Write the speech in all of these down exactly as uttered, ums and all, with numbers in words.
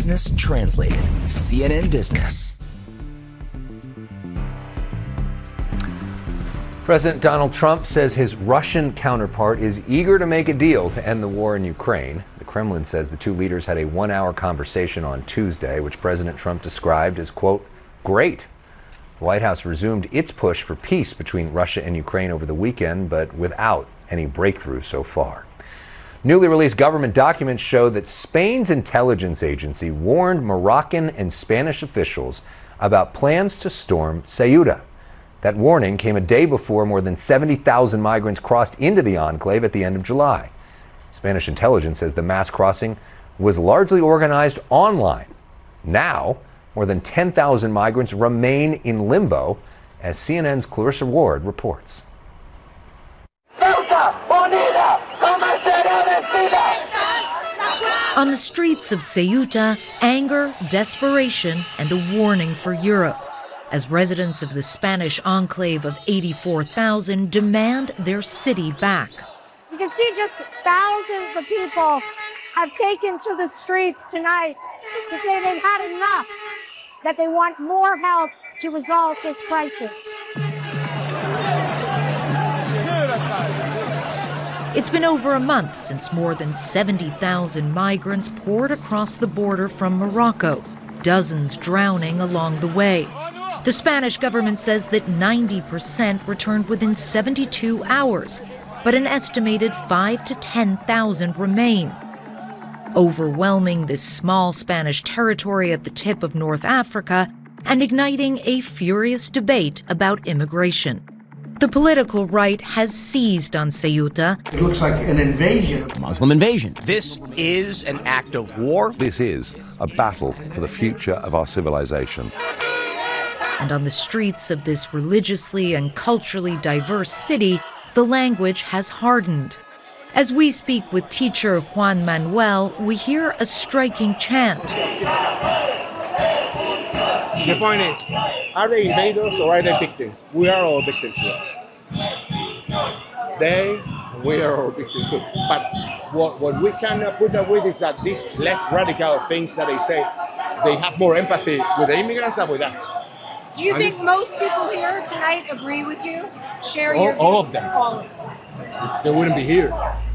Business Translated, C N N Business. President Donald Trump says his Russian counterpart is eager to make a deal to end the war in Ukraine. The Kremlin says the two leaders had a one-hour conversation on Tuesday, which President Trump described as, quote, great. The White House resumed its push for peace between Russia and Ukraine over the weekend, but without any breakthrough so far. Newly released government documents show that Spain's intelligence agency warned Moroccan and Spanish officials about plans to storm Ceuta. That warning came a day before more than seventy thousand migrants crossed into the enclave at the end of July. Spanish intelligence says the mass crossing was largely organized online. Now, more than ten thousand migrants remain in limbo, as C N N's Clarissa Ward reports. On the streets of Ceuta, anger, desperation, and a warning for Europe, as residents of the Spanish enclave of eighty-four thousand demand their city back. You can see just thousands of people have taken to the streets tonight to say they've had enough, that they want more help to resolve this crisis. It's been over a month since more than seventy thousand migrants poured across the border from Morocco, dozens drowning along the way. The Spanish government says that ninety percent returned within seventy-two hours, but an estimated five to ten thousand remain. Overwhelming this small Spanish territory at the tip of North Africa and igniting a furious debate about immigration. The political right has seized on Ceuta. It looks like an invasion. A Muslim invasion. This is an act of war. This is a battle for the future of our civilization. And on the streets of this religiously and culturally diverse city, the language has hardened. As we speak with teacher Juan Manuel, we hear a striking chant. The point is, are they invaders or are they victims? We are all victims here. They, we are all victims too. But what, what we cannot put up with is that these left radical things that they say, they have more empathy with the immigrants than with us. Do you and think most people here tonight agree with you? Share all, your all of them. All of them. They wouldn't be here.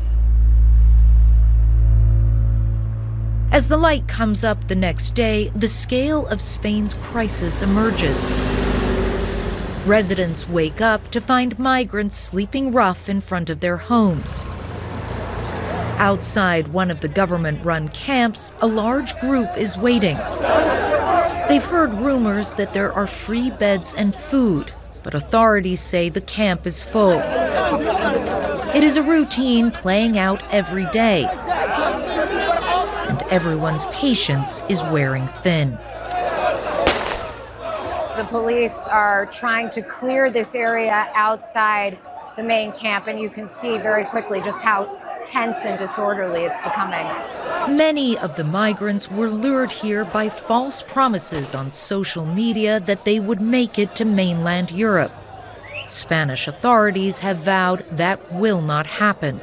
As the light comes up the next day, the scale of Spain's crisis emerges. Residents wake up to find migrants sleeping rough in front of their homes. Outside one of the government-run camps, a large group is waiting. They've heard rumors that there are free beds and food, but authorities say the camp is full. It is a routine playing out every day, and everyone's patience is wearing thin. The police are trying to clear this area outside the main camp, and you can see very quickly just how tense and disorderly it's becoming. Many of the migrants were lured here by false promises on social media that they would make it to mainland Europe. Spanish authorities have vowed that will not happen.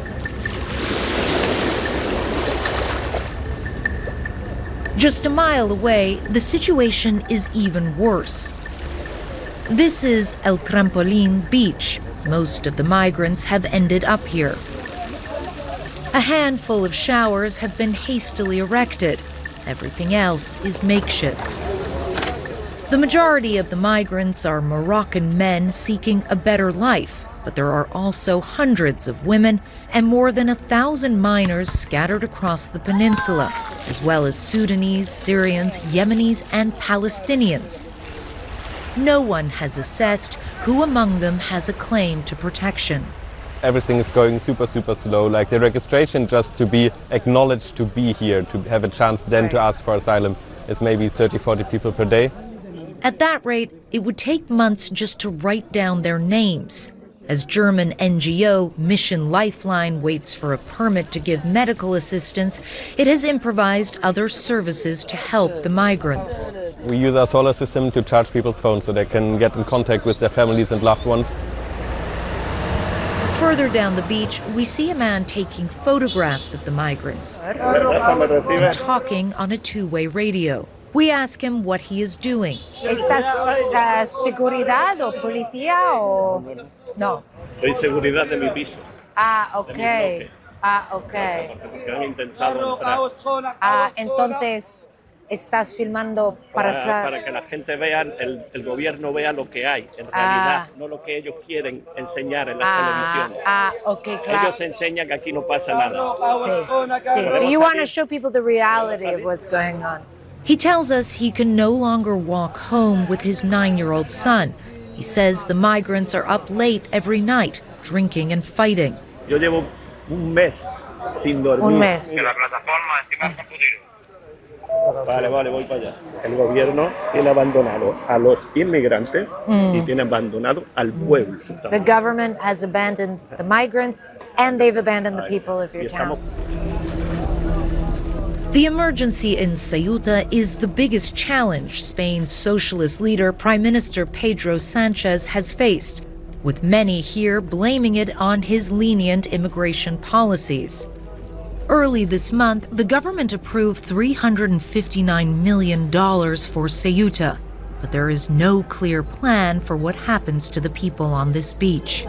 Just a mile away, the situation is even worse. This is El Trampolín Beach. Most of the migrants have ended up here. A handful of showers have been hastily erected. Everything else is makeshift. The majority of the migrants are Moroccan men seeking a better life, but there are also hundreds of women and more than a thousand minors scattered across the peninsula, as well as Sudanese, Syrians, Yemenis, and Palestinians. No one has assessed who among them has a claim to protection. Everything is going super, super slow. Like the registration just to be acknowledged to be here, to have a chance then to ask for asylum, is maybe thirty, forty people per day. At that rate, it would take months just to write down their names. As German N G O Mission Lifeline waits for a permit to give medical assistance, it has improvised other services to help the migrants. We use our solar system to charge people's phones so they can get in contact with their families and loved ones. Further down the beach, we see a man taking photographs of the migrants and talking on a two-way radio. We ask him what he is doing. ¿Estás uh, seguridad o policía o no? Soy seguridad de mi piso. Ah, okay. Ah, okay. Porque han intentado entrar. Ah, entonces estás filmando para Para, para que la gente vea, el, el gobierno vea lo que hay, en realidad, Ah. no lo que ellos quieren enseñar en las Ah, televisiones. ah, okay, claro. Ellos enseñan que aquí no pasa nada. Sí, sí. So you want to show people the reality of what's going on. He tells us he can no longer walk home with his nine-year-old son. He says the migrants are up late every night, drinking and fighting. Yo llevo un mes sin dormir. Un mes. Vale, vale, voy para allá. El gobierno tiene abandonado a los inmigrantes Mm. y tiene abandonado al pueblo. The government has abandoned the migrants and they've abandoned the people of your town. The emergency in Ceuta is the biggest challenge Spain's socialist leader, Prime Minister Pedro Sanchez, has faced, with many here blaming it on his lenient immigration policies. Early this month, the government approved three hundred fifty-nine million dollars for Ceuta, but there is no clear plan for what happens to the people on this beach.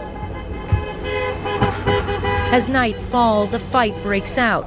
As night falls, a fight breaks out.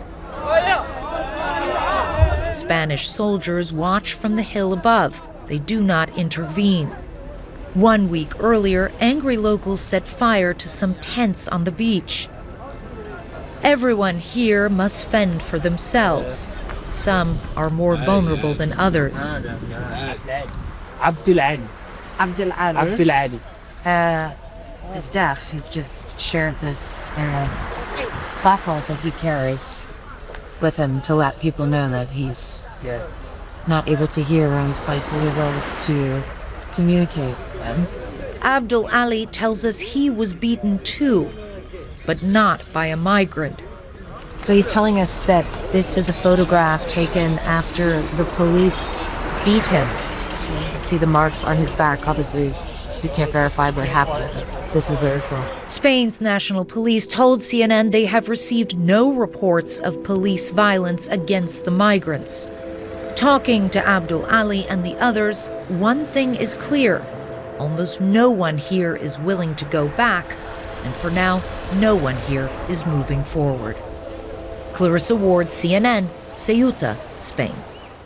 Spanish soldiers watch from the hill above. They do not intervene. One week earlier, angry locals set fire to some tents on the beach. Everyone here must fend for themselves. Some are more vulnerable than others. Abdul Ali. Abdul Ali. Abdul Ali. Uh, he's deaf. He's just shared this uh, placard that he carries with him to let people know that he's not able to hear and fight really ways to communicate with them. Abdul Ali tells us he was beaten too, but not by a migrant. So he's telling us that this is a photograph taken after the police beat him. You can see the marks on his back. Obviously, we can't verify what happened. This is what we saw. Spain's national police told C N N they have received no reports of police violence against the migrants. Talking to Abdul Ali and the others, one thing is clear. Almost no one here is willing to go back, and for now, no one here is moving forward. Clarissa Ward, C N N, Ceuta, Spain.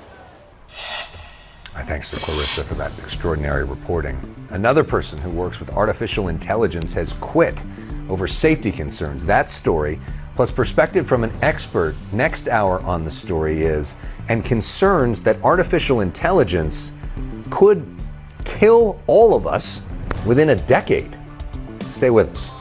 My thanks to Clarissa for that extraordinary reporting. Another person who works with artificial intelligence has quit over safety concerns. That story, plus perspective from an expert next hour on the story is, and concerns that artificial intelligence could kill all of us within a decade. Stay with us.